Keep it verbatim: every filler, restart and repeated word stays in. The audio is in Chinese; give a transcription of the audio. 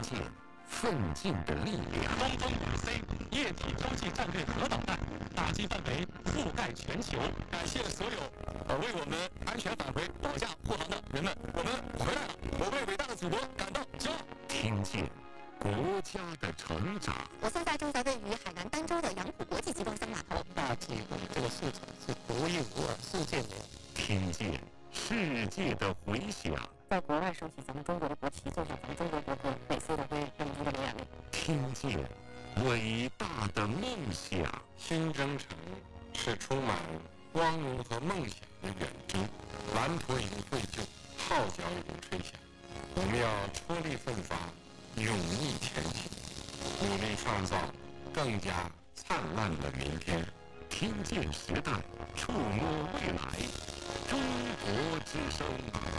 见奋进的力量。 东风五 C 液体洲际战略核导弹打击范围覆盖全球。 感谢所有呃为我们安全返回保驾护航的人们，我们回来了，我为伟大的祖国感到骄傲。 听见国家的成长。 我现在正在位于海南儋州的杨浦国际集装箱码头。 大气我们这个市场是独一无二，世界没有。 听见世界的回响。 在国外收起咱们中国的国旗，就像咱们中国国歌，美思的辉，那么多的流眼泪。 听见伟大的梦想。 新征程是充满光荣和梦想的远征，蓝图已经绘就，号角已经吹响，我们要出力奋发，勇毅前行，努力创造更加灿烂的明天。 听见时代，触摸未来，中国之声。